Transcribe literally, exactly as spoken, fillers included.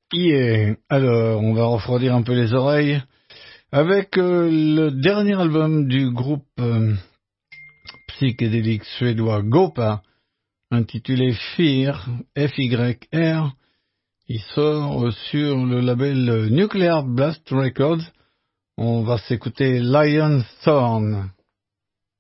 Yeah. Alors, on va refroidir un peu les oreilles avec euh, le dernier album du groupe euh, psychédélique suédois Gopa, intitulé Fear, F Y R. Il sort euh, sur le label euh, Nuclear Blast Records. On va s'écouter Lion Thorn.